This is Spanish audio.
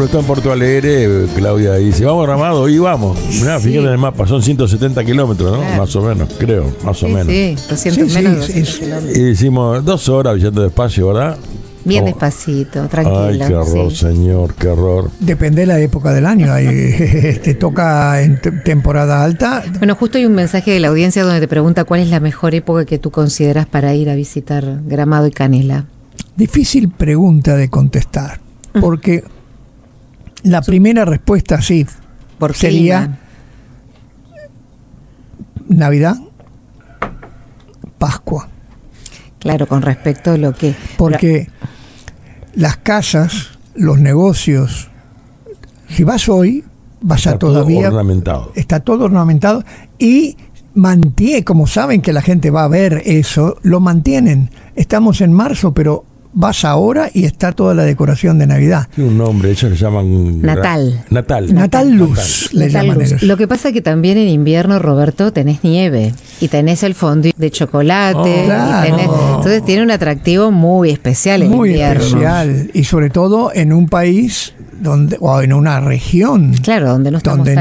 ejemplo, está en Porto Alegre, Claudia dice, vamos a Gramado, y vamos. Mirá, Sí. fíjate en el mapa, son 170 kilómetros, ¿no? Claro. Más o menos, creo, más o menos. Sí, 200 Sí, menos. sí, 200 sí. kilómetros. Y hicimos 2 horas visitando despacio, ¿verdad? Bien Oh. despacito, tranquilo. Ay, qué horror, sí. señor, qué horror. Depende de la época del año. Te toca en temporada alta. Bueno, justo hay un mensaje de la audiencia donde te pregunta cuál es la mejor época que tú consideras para ir a visitar Gramado y Canela. Difícil pregunta de contestar, porque la primera respuesta sí ¿Por sería Navidad, Pascua, Claro, con respecto a lo que... porque las casas, los negocios, si vas hoy, vas Está a todo todavía... ornamentado. Está todo ornamentado y mantiene, como saben que la gente va a ver eso, lo mantienen. Estamos en marzo, pero vas ahora y está toda la decoración de Navidad. Tiene un nombre, ellos le llaman... Natal. Natal. Natal Luz, le Natal llaman Luz. ellos. Lo que pasa es que también en invierno, Roberto, tenés nieve y tenés el fondue de chocolate. Oh, claro. Entonces tiene un atractivo muy especial el Muy invierno. especial y sobre todo en un país donde o en una región Claro, donde no estamos donde